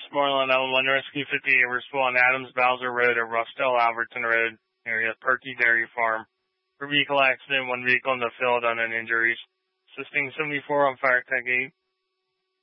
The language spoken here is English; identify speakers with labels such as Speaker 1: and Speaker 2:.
Speaker 1: Westmoreland L1 Rescue 58 respond Adams Bowser Road at Roughdale Alberton Road area, Perky Dairy Farm. For vehicle accident, one vehicle in the field on an injuries. Assisting 74 on Fire Tech 8.